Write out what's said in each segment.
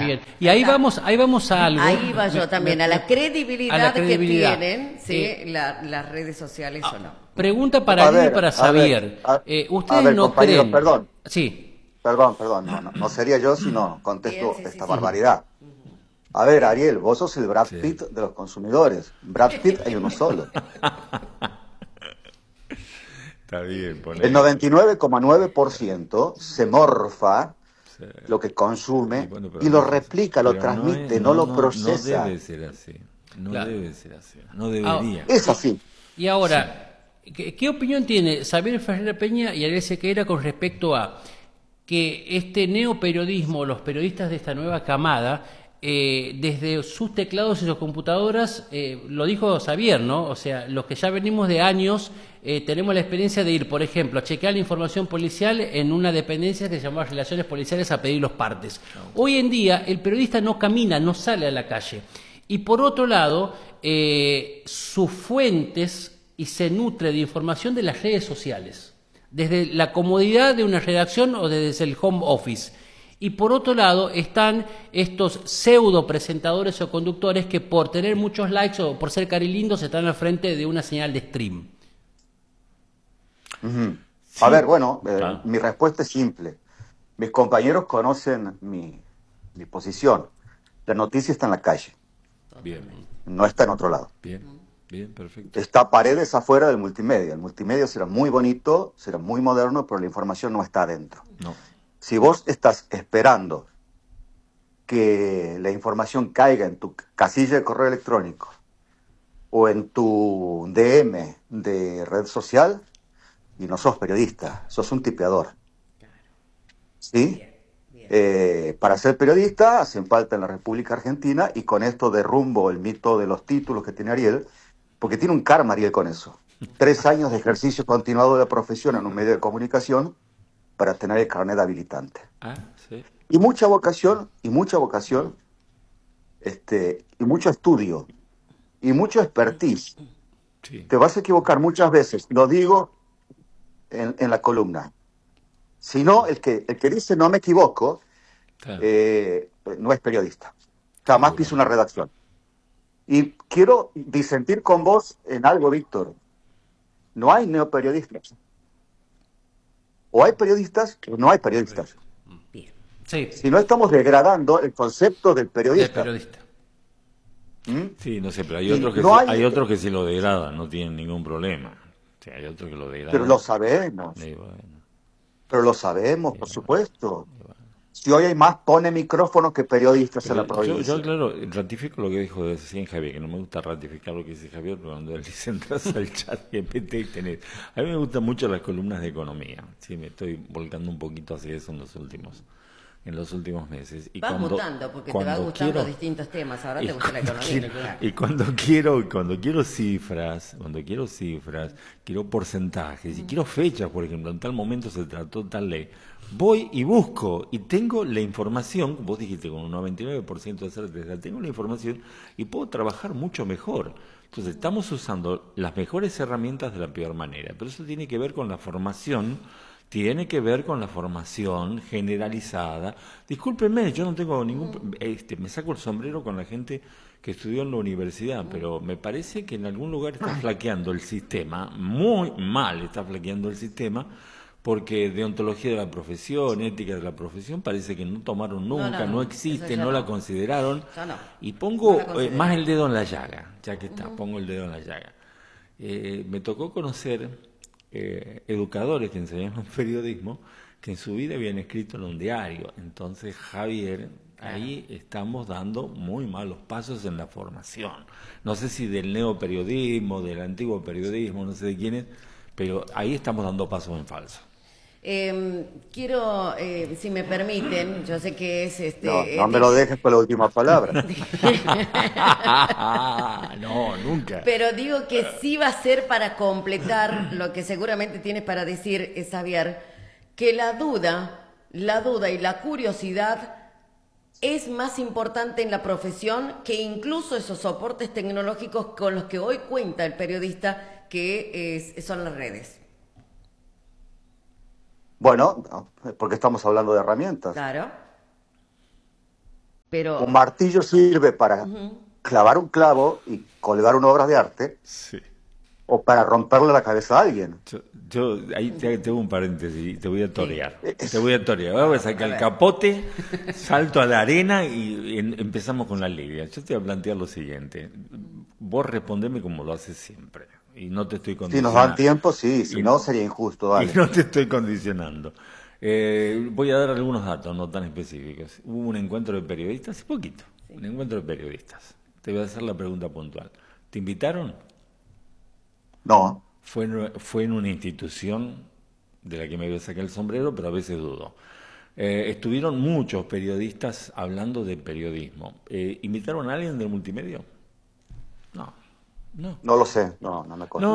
Bien, y ahí vamos a algo. Ahí va yo también, a la credibilidad, que tienen, ¿sí? Las redes sociales o no. Pregunta para Ariel y para Xavier. ¿Ustedes no compañero, creen? perdón. Sí. Perdón, no sería yo si no Bien, contesto sí, esta sí. barbaridad. A ver, Ariel, vos sos el Brad Pitt de los consumidores. Brad Pitt hay uno solo. Está bien, El 99,9% se morfa Sí. lo que consume Bueno, pero y lo replica, lo pero transmite, no lo no procesa. debe ser así. No Claro. debe ser así. No debería. Es así. Y ahora, ¿qué opinión tiene Xavier Ferreira Peña y Ariel Sequeira con respecto a que este neoperiodismo, los periodistas de esta nueva camada, desde sus teclados y sus computadoras, lo dijo Xavier, ¿no? O sea, los que ya venimos de años, tenemos la experiencia de ir, por ejemplo, a chequear la información policial en una dependencia que se llama Relaciones Policiales a pedir los partes. Hoy en día, el periodista no camina, no sale a la calle. Y por otro lado, sus fuentes y se nutre de información de las redes sociales, desde la comodidad de una redacción o desde el home office. Y por otro lado están estos pseudo presentadores o conductores que por tener muchos likes o por ser carilindos están al frente de una señal de stream. Ujú. Sí. A ver, bueno, Claro. mi respuesta es simple. Mis compañeros conocen mi posición. La noticia está en la calle, Bien, no está en otro lado. bien, perfecto. Está paredes afuera del multimedia. El multimedia será muy bonito, será muy moderno, pero la información no está adentro. No. Si vos estás esperando que la información caiga en tu casilla de correo electrónico o en tu DM de red social, y no sos periodista, sos un tipeador. ¿Sí? Para ser periodista hacen falta en la República Argentina, y con esto derrumbo el mito de los títulos que tiene Ariel, porque tiene un karma Ariel con eso. 3 años de ejercicio continuado de la profesión en un medio de comunicación para tener el carnet habilitante. Ah, sí. Y mucha vocación, y mucho estudio, y mucho expertise. Sí. Te vas a equivocar muchas veces, lo digo en la columna. Si no, el que dice no me equivoco, Claro. no es periodista. Jamás piso una redacción. Y quiero disentir con vos en algo, Víctor. No hay neoperiodistas. O hay periodistas o no hay periodistas. Bien. Sí, Si no, estamos degradando el concepto del del periodista. periodista. ¿Mm? Sí, no sé, pero hay Y otros que no hay otros que sí lo degradan, no tienen ningún problema. Sí, hay otros que lo degradan. Pero lo sabemos. Y bueno, Pero lo sabemos, por supuesto. Si hoy hay más pone micrófonos que periodistas en la pero yo, provincia. claro, ratifico lo que dijo recién Javier, que no me gusta ratificar lo que dice Javier, pero cuando él dice entras al chat GPT y tenés... A mí me gustan mucho las columnas de economía, sí, me estoy volcando un poquito hacia eso en los últimos meses. Y Vas mutando porque te va gustando distintos temas. Ahora te gusta la economía. Claro. Y cuando quiero cifras, quiero porcentajes y quiero fechas, por ejemplo, en tal momento se trató tal ley, voy y busco y tengo la información, vos dijiste con un 99% de certeza, tengo la información y puedo trabajar mucho mejor. Entonces estamos usando las mejores herramientas de la peor manera, pero eso tiene que ver con la formación. Tiene que ver con la formación generalizada. Discúlpenme, yo no tengo ningún... me saco el sombrero con la gente que estudió en la universidad, pero me parece que en algún lugar está flaqueando el sistema, muy mal está flaqueando el sistema, porque deontología de la profesión, ética de la profesión, parece que no tomaron nunca, no existe, no la consideraron. Ya no. Y pongo No la considero. más el dedo en la llaga, ya que está, pongo el dedo en la llaga. Me tocó conocer educadores que enseñaban periodismo que en su vida habían escrito en un diario. Entonces, Javier, ahí estamos dando muy malos pasos en la formación. No sé si del neoperiodismo, del antiguo periodismo, no sé de quién es, pero ahí estamos dando pasos en falso. Quiero, si me permiten, yo sé que es No me lo dejes con la última palabra. No, nunca. Pero digo que sí va a ser para completar lo que seguramente tienes para decir, Xavier, que la duda y la curiosidad es más importante en la profesión que incluso esos soportes tecnológicos con los que hoy cuenta el periodista, que son las redes. Bueno, porque estamos hablando de herramientas. Claro. pero Un martillo sirve para clavar un clavo y colgar una obra de arte Sí. o para romperle la cabeza a alguien. Yo ahí te hago un paréntesis y te voy a torear. Sí. Te voy a torear. Voy a sacar A el ver. capote, salto a la arena y empezamos con la liga. Yo te voy a plantear lo siguiente. Vos respondeme como lo haces siempre. Y no te estoy Si nos condicionando. dan tiempo, sí, si Y- no sería injusto, Y dale. no te estoy condicionando. Voy a dar algunos datos, no tan específicos. Hubo un encuentro de periodistas, hace poquito, un encuentro de periodistas. Te voy a hacer la pregunta puntual. ¿Te invitaron? No, Fue en una institución de la que me voy a sacar el sombrero, pero a veces dudo. Estuvieron muchos periodistas hablando de periodismo. ¿Invitaron a alguien del multimedio? No, no. no lo sé, no me consta.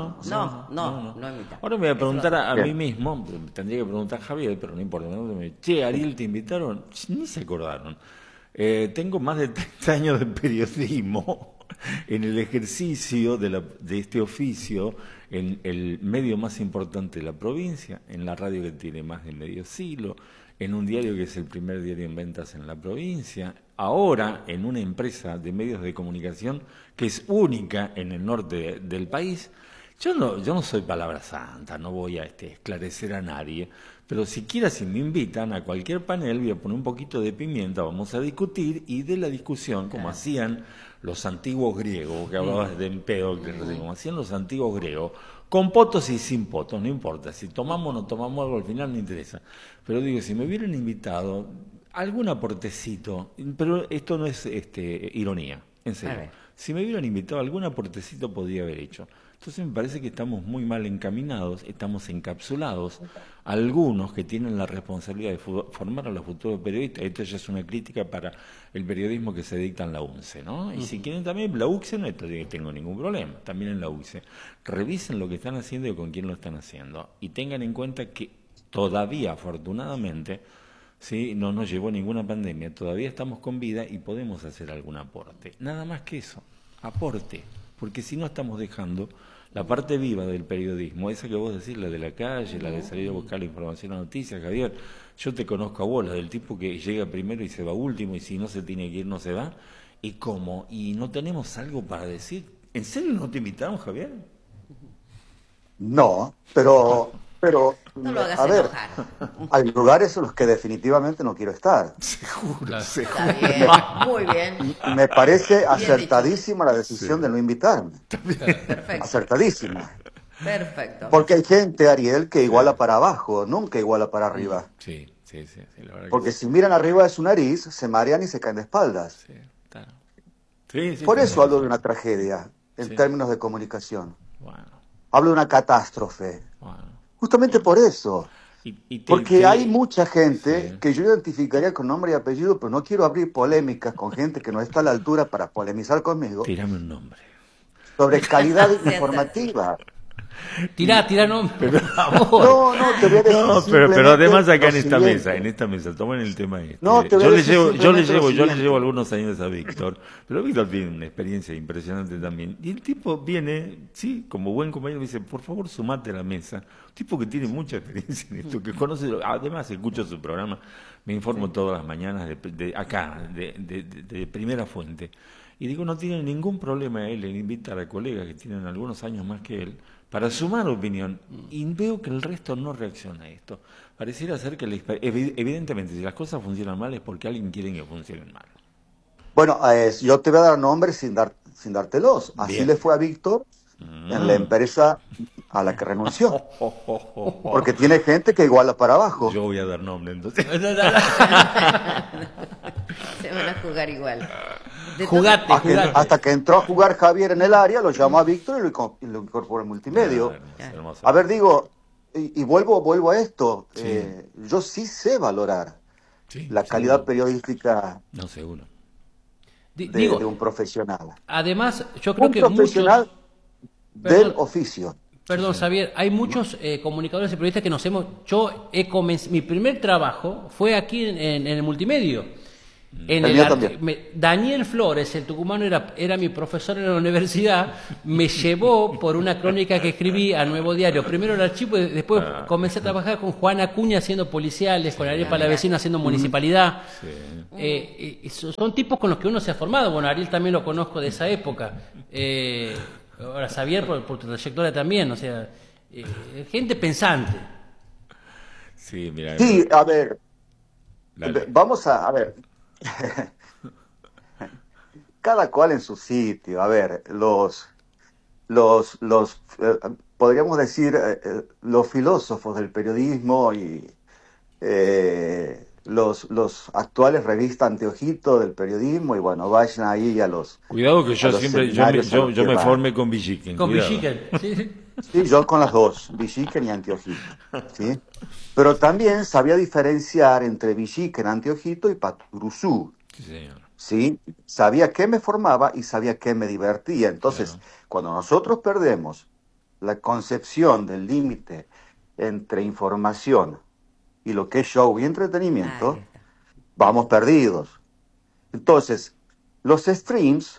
No invita. Ahora me voy a preguntar a mí Bien. mismo, tendría que preguntar a Javier, pero no importa. Che, Ariel, ¿te invitaron? Ni se acordaron. Tengo más de 30 años de periodismo en el ejercicio de este oficio, en el medio más importante de la provincia, en la radio que tiene más de medio siglo, en un diario que es el primer diario en ventas en la provincia, ahora en una empresa de medios de comunicación que es única en el norte del país. Yo no soy palabra santa, no voy a esclarecer a nadie, pero siquiera si me invitan a cualquier panel voy a poner un poquito de pimienta, vamos a discutir y de la discusión, como hacían los antiguos griegos, que hablabas de Empédocles, como hacían los antiguos griegos, con potos y sin potos, no importa, si tomamos o no tomamos algo al final no interesa, pero digo, si me hubieran invitado, algún aportecito, pero esto no es ironía, en A serio. ver. Si me hubieran invitado, algún aportecito podría haber hecho. Entonces me parece que estamos muy mal encaminados, estamos encapsulados. Algunos que tienen la responsabilidad de formar a los futuros periodistas, esto ya es una crítica para el periodismo que se dicta en la UNCE, ¿no? Y si quieren también la UCSE, no tengo ningún problema, también en la UCSE. Revisen lo que están haciendo y con quién lo están haciendo. Y tengan en cuenta que todavía, afortunadamente, ¿sí? No nos llevó ninguna pandemia, todavía estamos con vida y podemos hacer algún aporte. Nada más que eso, aporte, porque si no estamos dejando la parte viva del periodismo, esa que vos decís, la de la calle, la de salir a buscar la información, la noticia, Javier, yo te conozco a vos, la del tipo que llega primero y se va último, y si no se tiene que ir, no se va, y cómo, y no tenemos algo para decir. ¿En serio no te invitaron, Javier? No, pero No lo hagas a ver, enojar. hay lugares en los que definitivamente no quiero estar. Seguro, Está bien, muy bien. Me parece dicho. acertadísima la decisión de no invitarme. Perfecto. Acertadísima. Perfecto. Porque hay gente, Ariel, que iguala para abajo, nunca iguala para arriba. Sí, la verdad Porque que si miran arriba de su nariz, se marean y se caen de espaldas. sí, está. Sí, Por tenés eso hablo razón. de una tragedia, en Sí. términos de comunicación. Bueno. Hablo de una catástrofe. Justamente por eso. Porque hay mucha gente Sí. que yo identificaría con nombre y apellido, pero no quiero abrir polémicas con gente que no está a la altura para polemizar conmigo Tírame un nombre. sobre calidad Sí, informativa. Tirá nombre, por favor. No, te voy a decir No, pero simplemente además acá lo en esta mesa, tomen el tema este. No, te voy a decir yo le simplemente lo llevo siguiente. algunos años a Víctor, pero Víctor tiene una experiencia impresionante también. Y el tipo viene, sí, como buen compañero, me dice, por favor, sumate a la mesa. Un tipo que tiene mucha experiencia en esto, que conoce, además escucho su programa, me informo todas las mañanas de primera fuente. Y digo, no tiene ningún problema él en invitar a colegas que tienen algunos años más que él para sumar opinión. Y veo que el resto no reacciona a esto. Pareciera ser que, evidentemente, si las cosas funcionan mal es porque alguien quiere que funcionen mal. Bueno, yo te voy a dar nombres sin dártelos. Así Bien. le fue a Víctor en la empresa a la que renunció. Porque tiene gente que iguala para abajo. Yo voy a dar nombre, entonces. Se van a jugar igual. De Jugate, jugate. Hasta que entró a jugar Javier en el área, lo llamó a Víctor y lo incorporó al multimedio. Hermoso. A ver, digo, y vuelvo a esto. Sí. Yo sí sé valorar Sí, la calidad seguro. periodística No, seguro. Digo, de un profesional. además, yo creo Un que profesional muchos... del Perdón. oficio. Perdón, Xavier, hay muchos comunicadores y periodistas que nos hemos... mi primer trabajo fue aquí en el multimedio. En El el mío arte- también. Daniel Flores, el tucumano, era mi profesor en la universidad, me llevó por una crónica que escribí a Nuevo Diario, primero el archivo y después comencé a trabajar con Juan Acuña haciendo policiales, con Ariel Palavecino haciendo municipalidad. Son tipos con los que uno se ha formado. Bueno, Ariel también lo conozco de esa época. Ahora Xavier por tu trayectoria también, o sea, gente pensante. Sí, mira. Sí, a ver, Dale. vamos a ver. Cada cual en su sitio. A ver, podríamos decir, los filósofos del periodismo y los actuales revistas Anteojito del periodismo, y bueno, vayan ahí a los Cuidado que a yo los siempre, seminarios a los yo que me van. formé con Villiquen. Con cuidado. Villiquen. Sí. Sí, yo con las dos, Villiquen y Anteojito, ¿sí? Pero también sabía diferenciar entre Villiquen, Anteojito y Paturuzú, Sí, señor. ¿sí? Sabía qué me formaba y sabía qué me divertía. Entonces, Claro. cuando nosotros perdemos la concepción del límite entre información y lo que es show y entretenimiento, Ahí está. vamos perdidos. Entonces, los streams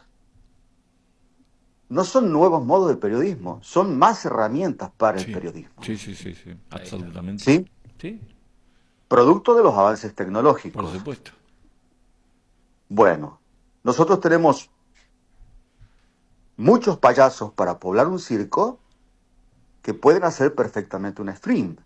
no son nuevos modos de periodismo, son más herramientas para el Sí. periodismo, Sí, absolutamente. ¿sí? Sí, Producto de los avances tecnológicos. por supuesto. Bueno, nosotros tenemos muchos payasos para poblar un circo que pueden hacer perfectamente un stream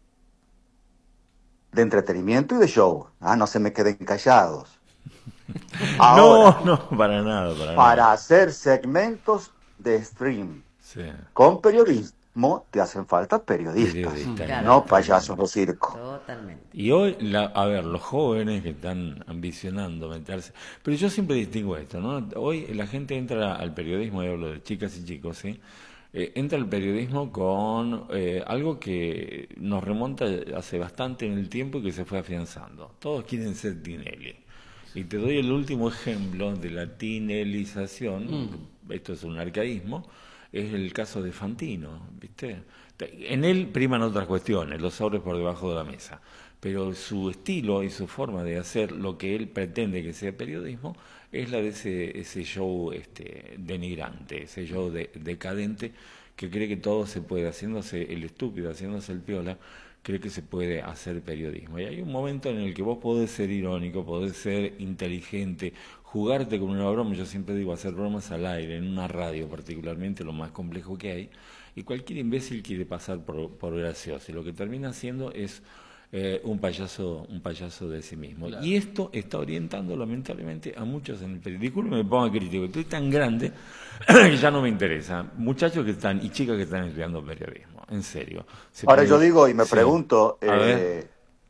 de entretenimiento y de show. No se me queden callados. Ahora, No, para nada, para para nada. hacer segmentos de stream Sí. con periodismo, te hacen falta periodistas, Periodista, Claro. no payasos de circo. Totalmente. Y hoy, a ver, los jóvenes que están ambicionando meterse, pero yo siempre distingo esto, ¿no? Hoy la gente entra al periodismo, y hablo de chicas y chicos, ¿sí? Entra al periodismo con algo que nos remonta hace bastante en el tiempo y que se fue afianzando. Todos quieren ser Tinelli. Y te doy el último ejemplo de la tinelización, esto es un arcaísmo, es el caso de Fantino, ¿viste? En él priman otras cuestiones, los sobres por debajo de la mesa, pero su estilo y su forma de hacer lo que él pretende que sea periodismo es la de ese show denigrante, ese show decadente que cree que todo se puede, haciéndose el estúpido, haciéndose el piola, cree que se puede hacer periodismo. Y hay un momento en el que vos podés ser irónico, podés ser inteligente, jugarte con una broma. Yo siempre digo, hacer bromas al aire, en una radio particularmente, lo más complejo que hay. Y cualquier imbécil quiere pasar por gracioso. Y lo que termina haciendo es un payaso de sí mismo. Claro. Y esto está orientando lamentablemente a muchos en el periodismo. Disculpe, me ponga crítico, estoy tan grande que ya no me interesa. Muchachos que están y chicas que están estudiando periodismo, en serio. Ahora yo digo y me Sí. pregunto, A ver.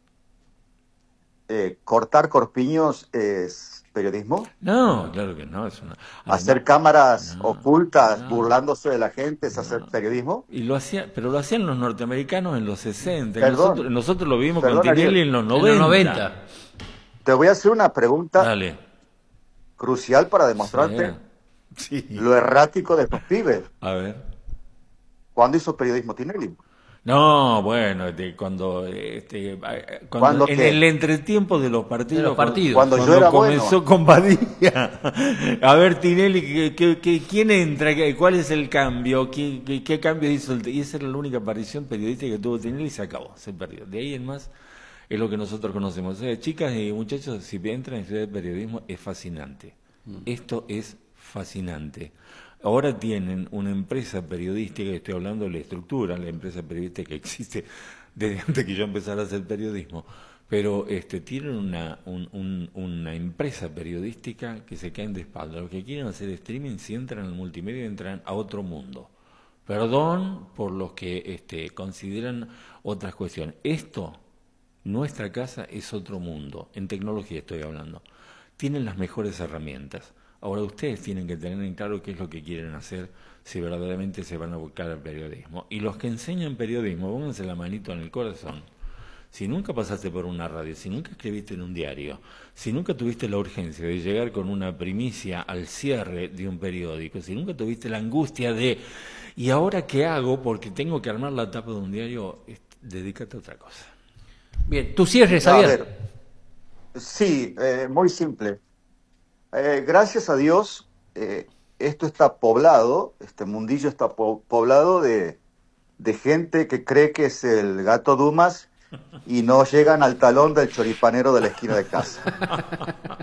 ¿cortar corpiños es periodismo? No, claro que no, es una... ¿Hacer además- cámaras no, ocultas no. burlándose de la gente es hacer periodismo? Y pero lo hacían los norteamericanos en los 60. Perdón. Nosotros lo vimos Perdón, con Tinelli Ariel. en los En 90. los 90. Te voy a hacer una pregunta Dale. crucial para demostrarte Sí. lo errático de estos pibes. A ver. ¿Cuándo hizo periodismo Tinelli? No, bueno, cuando ¿Cuándo en qué? el entretiempo de los partidos, De los partidos. Cuando yo era comenzó bueno. con Badía. A ver, Tinelli, ¿quién entra? ¿Cuál es el cambio? ¿Qué cambio hizo? Y esa era la única aparición periodística que tuvo Tinelli y se acabó, se perdió. De ahí en más es lo que nosotros conocemos. O sea, chicas y muchachos, si entran en estudiar periodismo, es fascinante. Esto es fascinante. Ahora tienen una empresa periodística, estoy hablando de la estructura, la empresa periodística que existe desde antes que yo empezara a hacer periodismo, pero tienen una empresa periodística que se caen de espalda. Los que quieren hacer streaming, si entran al multimedia, entran a otro mundo. Perdón por los que consideran otras cuestiones. Nuestra casa es otro mundo, en tecnología estoy hablando. Tienen las mejores herramientas. Ahora ustedes tienen que tener en claro qué es lo que quieren hacer si verdaderamente se van a buscar al periodismo. Y los que enseñan periodismo, pónganse la manito en el corazón. Si nunca pasaste por una radio, si nunca escribiste en un diario, si nunca tuviste la urgencia de llegar con una primicia al cierre de un periódico, si nunca tuviste la angustia de ¿y ahora qué hago? Porque tengo que armar la tapa de un diario, dedícate a otra cosa. Bien, tu cierre, A Xavier. ver, Sí, muy simple. Gracias a Dios, esto está poblado, este mundillo está poblado de gente que cree que es el gato Dumas y no llegan al talón del choripanero de la esquina de casa.